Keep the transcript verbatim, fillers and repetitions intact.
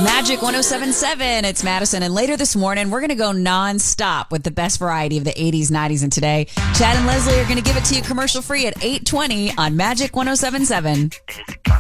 Magic one oh seven point seven. It's Madison. And later this morning, we're going to go nonstop with the best variety of the eighties, nineties, and today. Chad and Leslie are going to give it to you commercial free at eight twenty on Magic one oh seven point seven.